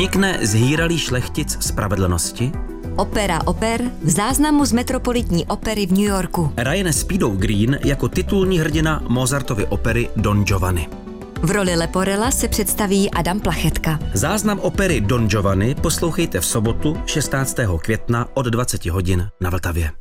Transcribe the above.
Unikne zhýralý šlechtic spravedlnosti? Opera oper v záznamu z Metropolitní opery v New Yorku. Ryan Speedo Green jako titulní hrdina Mozartovy opery Don Giovanni. V roli Leporella se představí Adam Plachetka. Záznam opery Don Giovanni poslouchejte v sobotu 16. května od 20 hodin na Vltavě.